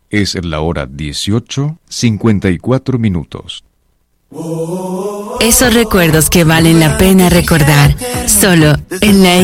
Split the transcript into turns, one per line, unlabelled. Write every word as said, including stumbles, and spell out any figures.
Es la hora dieciocho, cincuenta y cuatro minutos.
Esos recuerdos que valen la pena recordar, solo en la